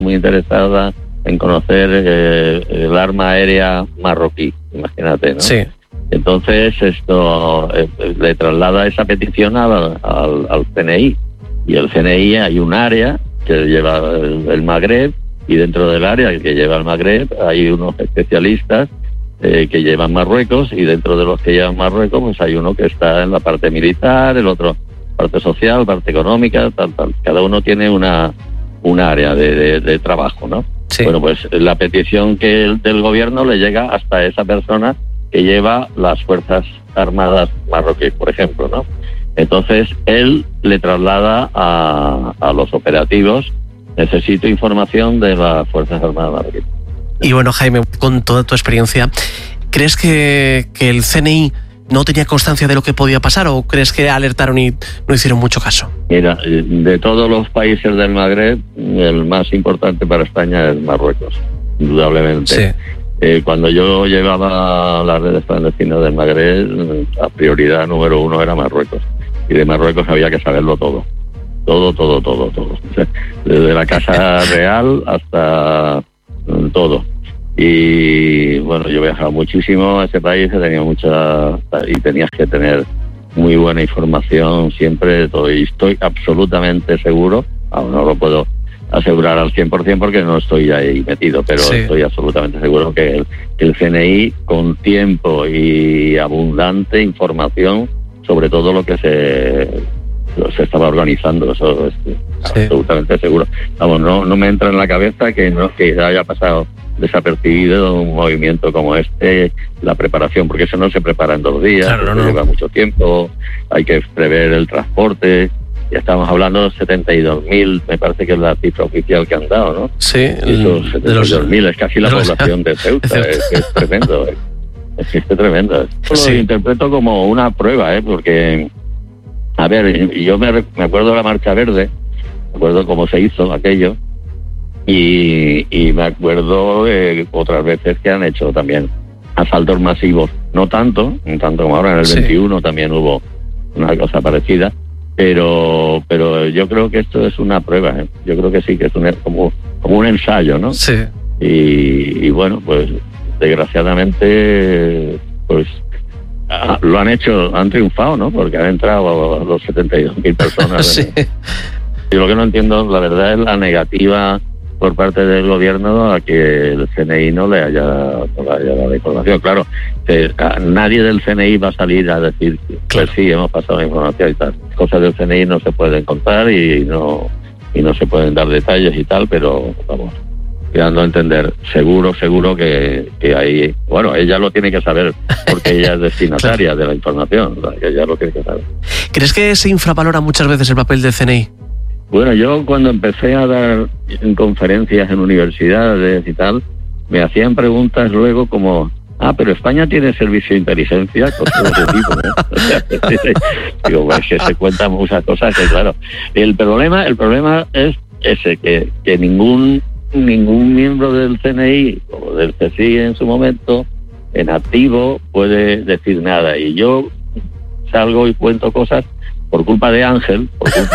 muy interesada en conocer el arma aérea marroquí, imagínate, ¿no? Sí. Entonces esto le traslada esa petición al CNI, y el CNI hay un área que lleva el Magreb, y dentro del área que lleva el Magreb hay unos especialistas que llevan Marruecos, y dentro de los que llevan Marruecos pues hay uno que está en la parte militar, el otro parte social, parte económica, tal. Cada uno tiene una área de trabajo, ¿no? Sí. Bueno, pues la petición del gobierno le llega hasta esa persona que lleva las Fuerzas Armadas marroquíes, por ejemplo, ¿no? Entonces, él le traslada a los operativos: necesito información de las Fuerzas Armadas marroquíes. Y bueno, Jaime, con toda tu experiencia, ¿crees que el CNI no tenía constancia de lo que podía pasar, o crees que alertaron y no hicieron mucho caso? Mira, de todos los países del Magreb, el más importante para España es Marruecos, indudablemente. Sí. Cuando yo llevaba las redes clandestinas del Magreb, la prioridad número 1 era Marruecos. Y de Marruecos había que saberlo todo. Todo. O sea, desde la Casa Real hasta todo. Y bueno, yo he viajado muchísimo a ese país, tenías que tener muy buena información siempre de todo. Y estoy absolutamente seguro, aún no lo puedo asegurar al 100% porque no estoy ahí metido, pero sí, estoy absolutamente seguro que el CNI, con tiempo y abundante información sobre todo lo que se estaba organizando, eso es absolutamente seguro. Vamos, no me entra en la cabeza que haya pasado desapercibido un movimiento como este, la preparación, porque eso no se prepara en 2 días, claro, lleva mucho tiempo, hay que prever el transporte. Ya estamos hablando de 72.000, me parece que es la cifra oficial que han dado, ¿no? Sí. Esos 72.000 es casi la población de Ceuta, es tremendo, es tremendo. Sí. Lo interpreto como una prueba, porque, a ver, yo me acuerdo de la Marcha Verde, me acuerdo cómo se hizo aquello, y me acuerdo otras veces que han hecho también asaltos masivos, no tanto como ahora, en el 21 también hubo una cosa parecida, pero yo creo que esto es una prueba, yo creo que sí, que es como un ensayo, ¿no? Sí. Y bueno, pues desgraciadamente pues lo han hecho, han triunfado, ¿no? Porque han entrado a los 72.000 personas. Sí. Y lo que no entiendo, la verdad, es la negativa por parte del gobierno a que el CNI no le haya dado información. Claro, nadie del CNI va a salir a decir que sí, hemos pasado información y tal. Cosas del CNI no se pueden contar y no se pueden dar detalles y tal, pero vamos, dando a entender, seguro que ahí, bueno, ella lo tiene que saber porque ella es destinataria de la información, o sea, que ella lo tiene que saber. ¿Crees que se infravalora muchas veces el papel del CNI? Bueno, yo cuando empecé a dar conferencias en universidades y tal, me hacían preguntas luego como, pero España tiene servicio de inteligencia, cosas de ese tipo, ¿no? O sea, digo, pues que se cuentan muchas cosas que, claro, el problema es ese, que ningún miembro del CNI o del CSI en su momento, en activo, puede decir nada. Y yo salgo y cuento cosas por culpa de Ángel,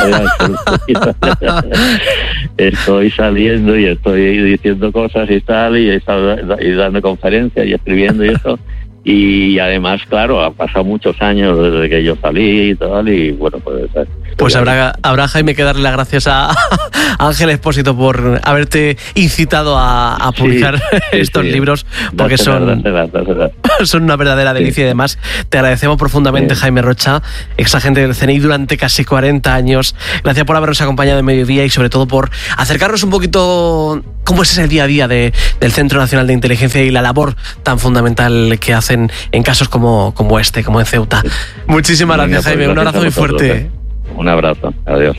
estoy saliendo y estoy diciendo cosas y tal, y dando conferencias y escribiendo y eso. Y además, claro, han pasado muchos años desde que yo salí y tal, y bueno, pues habrá, Jaime, que darle las gracias a Ángel Expósito por haberte incitado a publicar estos libros, porque son una verdadera delicia. Y además te agradecemos profundamente, Jaime Rocha, exagente del CNI durante casi 40 años. Gracias por habernos acompañado en Mediodía y sobre todo por acercarnos un poquito cómo es el día a día del Centro Nacional de Inteligencia y la labor tan fundamental que hacen en casos como este, como en Ceuta. Muchísimas gracias, Jaime. Un abrazo muy fuerte. Un abrazo. Adiós.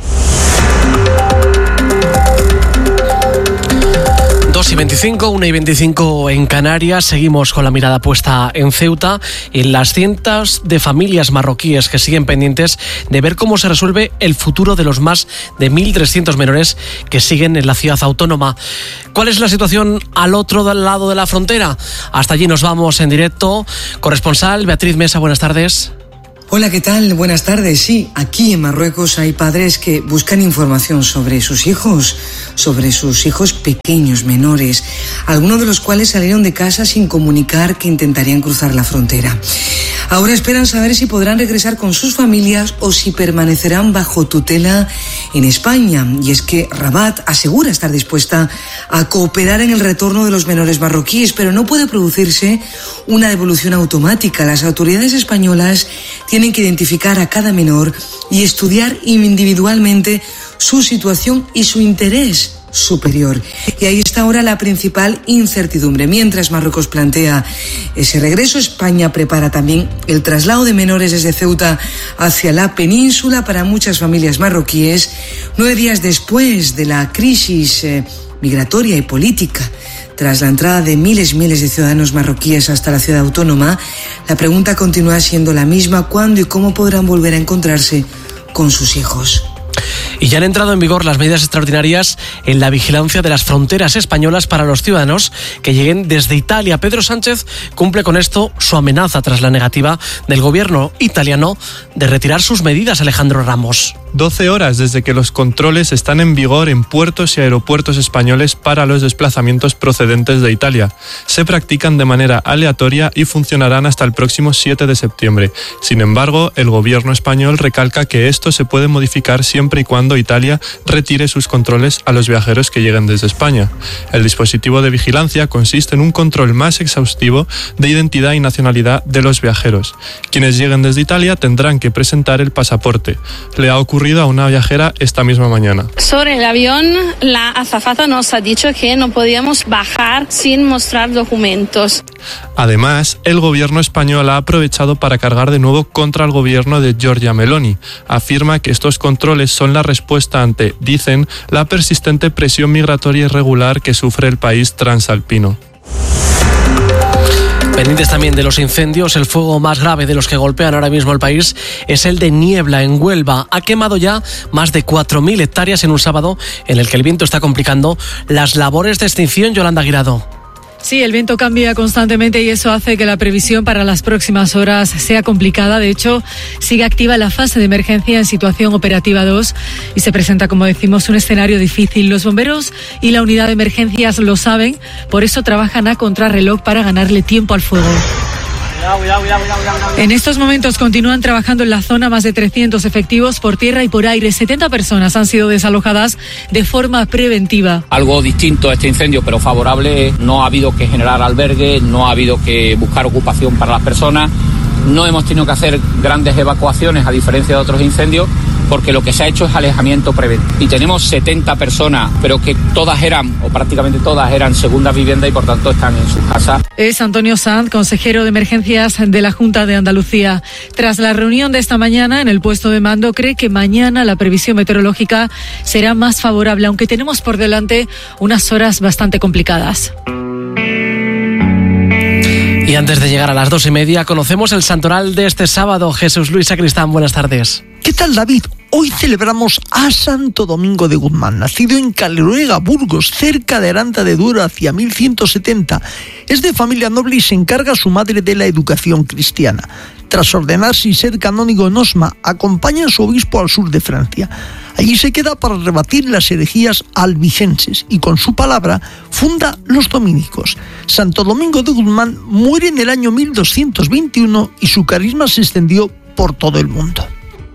2:25, 1:25 en Canarias. Seguimos con la mirada puesta en Ceuta y en las cientos de familias marroquíes que siguen pendientes de ver cómo se resuelve el futuro de los más de 1.300 menores que siguen en la ciudad autónoma. ¿Cuál es la situación al otro lado de la frontera? Hasta allí nos vamos en directo. Corresponsal Beatriz Mesa, buenas tardes. Hola, ¿qué tal? Buenas tardes. Sí, aquí en Marruecos hay padres que buscan información sobre sus hijos pequeños, menores, algunos de los cuales salieron de casa sin comunicar que intentarían cruzar la frontera. Ahora esperan saber si podrán regresar con sus familias o si permanecerán bajo tutela en España. Y es que Rabat asegura estar dispuesta a cooperar en el retorno de los menores marroquíes, pero no puede producirse una devolución automática. Las autoridades españolas tienen que identificar a cada menor y estudiar individualmente su situación y su interés superior. Y ahí está ahora la principal incertidumbre. Mientras Marruecos plantea ese regreso, España prepara también el traslado de menores desde Ceuta hacia la península para muchas familias marroquíes, 9 días después de la crisis migratoria y política. Tras la entrada de miles de ciudadanos marroquíes hasta la ciudad autónoma, la pregunta continúa siendo la misma: ¿cuándo y cómo podrán volver a encontrarse con sus hijos? Y ya han entrado en vigor las medidas extraordinarias en la vigilancia de las fronteras españolas para los ciudadanos que lleguen desde Italia. Pedro Sánchez cumple con esto su amenaza tras la negativa del gobierno italiano de retirar sus medidas. Alejandro Ramos. 12 horas desde que los controles están en vigor en puertos y aeropuertos españoles para los desplazamientos procedentes de Italia. Se practican de manera aleatoria y funcionarán hasta el próximo 7 de septiembre. Sin embargo, el gobierno español recalca que esto se puede modificar siempre y cuando Italia retire sus controles a los viajeros que lleguen desde España. El dispositivo de vigilancia consiste en un control más exhaustivo de identidad y nacionalidad de los viajeros. Quienes lleguen desde Italia tendrán que presentar el pasaporte. Le ha ocurrido a una viajera esta misma mañana. Sobre el avión, la azafata nos ha dicho que no podíamos bajar sin mostrar documentos. Además, el gobierno español ha aprovechado para cargar de nuevo contra el gobierno de Giorgia Meloni. Afirma que estos controles son la respuesta ante, dicen, la persistente presión migratoria irregular que sufre el país transalpino. Pendientes también de los incendios, el fuego más grave de los que golpean ahora mismo el país es el de Niebla, en Huelva. Ha quemado ya más de 4.000 hectáreas en un sábado en el que el viento está complicando las labores de extinción. Yolanda Guirado. Sí, el viento cambia constantemente y eso hace que la previsión para las próximas horas sea complicada. De hecho, sigue activa la fase de emergencia en situación operativa 2 y se presenta, como decimos, un escenario difícil. Los bomberos y la unidad de emergencias lo saben, por eso trabajan a contrarreloj para ganarle tiempo al fuego. En estos momentos continúan trabajando en la zona más de 300 efectivos por tierra y por aire. 70 personas han sido desalojadas de forma preventiva. Algo distinto a este incendio, pero favorable. No ha habido que generar albergues, no ha habido que buscar ocupación para las personas. No hemos tenido que hacer grandes evacuaciones, a diferencia de otros incendios, porque lo que se ha hecho es alejamiento preventivo. Y tenemos 70 personas, pero que todas eran, o prácticamente todas eran segundas viviendas y por tanto están en sus casas. Es Antonio Sanz, consejero de emergencias de la Junta de Andalucía. Tras la reunión de esta mañana en el puesto de mando, cree que mañana la previsión meteorológica será más favorable, aunque tenemos por delante unas horas bastante complicadas. Y antes de llegar a las 2:30, conocemos el santoral de este sábado. Jesús Luis Sacristán, buenas tardes. ¿Qué tal, David? Hoy celebramos a Santo Domingo de Guzmán, nacido en Caleruega, Burgos, cerca de Aranda de Duero, hacia 1170. Es de familia noble y se encarga a su madre de la educación cristiana. Tras ordenarse y ser canónigo en Osma, acompaña a su obispo al sur de Francia. Allí se queda para rebatir las herejías albigenses y con su palabra funda los dominicos. Santo Domingo de Guzmán muere en el año 1221 y su carisma se extendió por todo el mundo.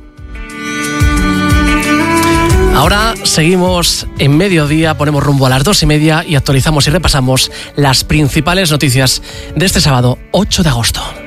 Ahora seguimos en mediodía, ponemos rumbo a las 2:30 y actualizamos y repasamos las principales noticias de este sábado 8 de agosto.